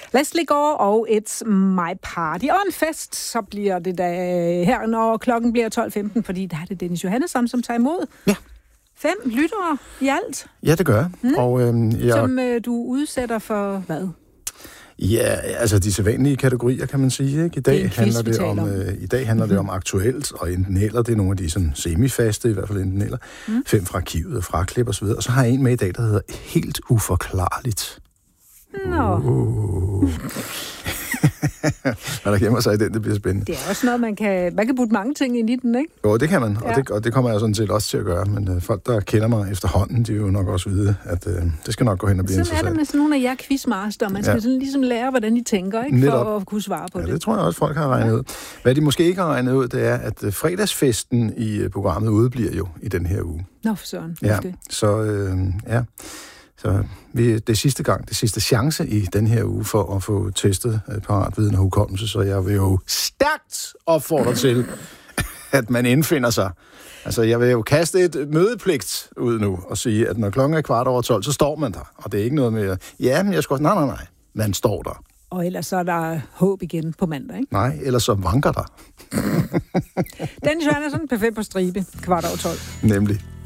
Leslie Gore og It's My Party. Og en fest, så bliver det da her, når klokken bliver 12:15, fordi der er det Dennis Johannesson, som tager imod. Ja. 5 lyttere i alt. Ja, det gør jeg. Og, som du udsætter for hvad? Ja, altså de sædvanlige kategorier, kan man sige. Ikke? I dag handler det om aktuelt, og enten eller, det er nogle af de sådan semifaste, i hvert fald enten eller. 5 fra arkivet og fraklip og så videre. Og så har jeg en med i dag, der hedder Helt Uforklarligt. Nå. Hvad der gemmer sig i den, det bliver spændende. Det er også noget, man kan putte mange ting ind i den, ikke? Jo, det kan man, og det kommer jeg sådan set også til at gøre. Men folk, der kender mig efterhånden, de vil jo nok også vide, at det skal nok gå hen og blive interessant. Sådan er det med sådan nogle af jer quizmaster. Man skal sådan ligesom lære, hvordan de tænker, ikke? Netop. For at kunne svare på det. Det tror jeg også, folk har regnet ud. Hvad de måske ikke har regnet ud, det er, at fredagsfesten i programmet udebliver jo i den her uge. Nå, for søren. Ja, så det er sidste chance i den her uge for at få testet paratviden og hukommelse, så jeg vil jo stærkt opfordre til, at man indfinder sig. Altså, jeg vil jo kaste et mødepligt ud nu og sige, at når klokken er 12:15, så står man der. Og det er ikke noget med, men jeg skal også, nej, man står der. Og ellers så er der håb igen på mandag, ikke? Nej, ellers så vanker der. Dennis Johannesson, perfekt på stribe, 12:15. Nemlig.